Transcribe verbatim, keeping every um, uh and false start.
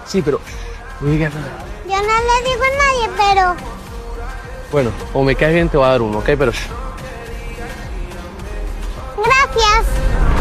Sí, pero... No digas nada. Yo no le digo a nadie, pero... Bueno, o me caes bien, te voy a dar uno, ¿ok? Pero... Gracias.